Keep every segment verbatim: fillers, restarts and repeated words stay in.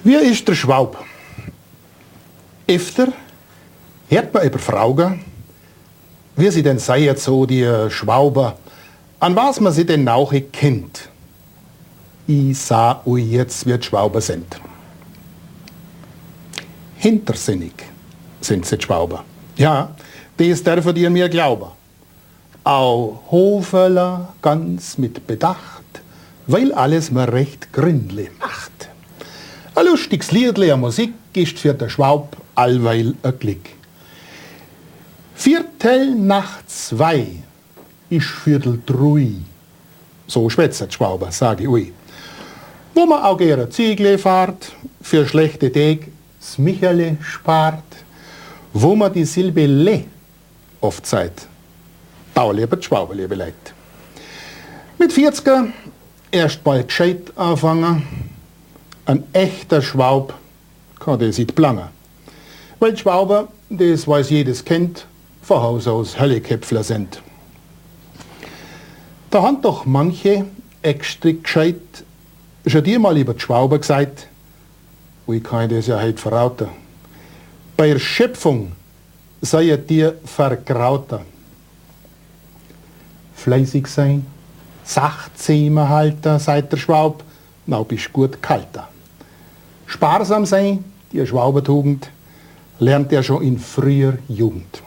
Wie ist der Schwab? Öfter hört man über Fragen, wie sie denn seien, so die Schwauber, an was man sie denn auch kennt. Ich sah euch jetzt, wie die Schwauber sind. Hintersinnig sind sie die Schwauber. Ja, das dürfen ihr mir glauben. Auch Hofeler ganz mit Bedacht, weil alles mir recht gründlich macht. Ein lustiges Liedle, eine Musik ist für den Schwab allweil ein Glück. Viertel nach zwei ist Viertel drei. So schwätzt die Schwauber, sage ich euch. Wo man auch gerne Ziegle fahrt, für schlechte Tage das Michele spart, wo man die Silbe Le oft sagt, da lebt die Schwauber, liebe Leute. Mit vierziger erst mal gescheit anfangen. Ein echter Schwab kann das nicht planen. Weil die Schwauber, das weiß jedes kennt, von Haus aus Hölleköpfler sind. Da haben doch manche extra gescheit schon dir mal über die Schwauber gesagt, ich kann das ja heute verraten. Bei der Schöpfung seid ihr vergrauter. Fleißig sein, Sachzähmer halten, seid der Schwab, na bist gut kalter. Sparsam sein, die Schwaubertugend, lernt er schon in früher Jugend.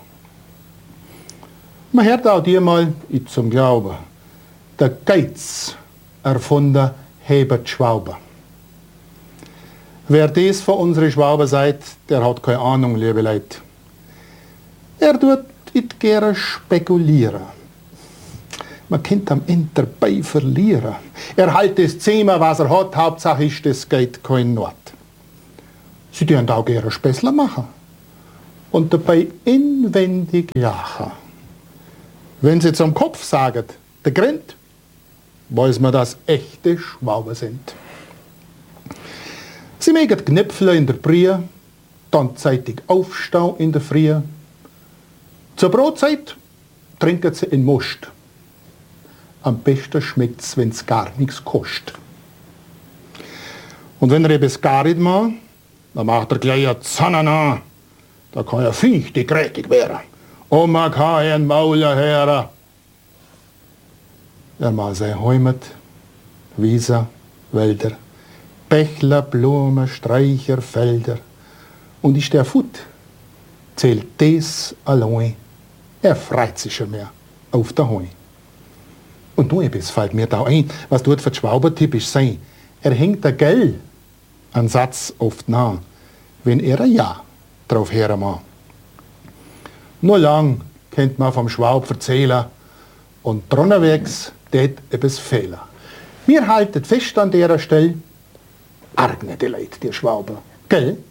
Man hört auch dir mal, ich zum Glauben, der Geiz erfunden hebt Schwauber. Wer das von unseren Schwauber seid, der hat keine Ahnung, liebe Leute. Er tut it gerne spekulieren. Man könnte am Ende dabei verlieren. Er halt das Zimmer, was er hat, Hauptsache ist, es geht kein Not. Sie dürfen auch gerne Späßler machen und dabei inwendig lachen. Wenn sie zum Kopf sagen, der grinnt, weiß man, dass echte Schwauber sind. Sie mögen Knöpfle in der Brie, dann zeitig aufstehen in der Früh. Zur Brotzeit trinken sie in Most. Am besten schmeckt es, wenn es gar nichts kostet. Und wenn er etwas gar nicht macht, dann macht er gleich eine Zanne an. Da kann er fichtig grätig werden. Und man kann einen Mauler hören. Er mal sein Heimat, Wiesen, Wälder, Bächler, Blumen, Sträucher, Felder. Und ist der Fut, zählt das allein. Er freut sich schon mehr auf der Heu. Und nur etwas fällt mir da ein, was dort für die Schwauber typisch sein. Er hängt der Gell an Satz oft nah, wenn er ein Ja drauf hören mag. Nur lang kennt man vom Schwab erzählen und drunterwegs tät etwas fehlen. Wir halten fest an der Stelle, arg nicht die Leute, die Schwauber, gell?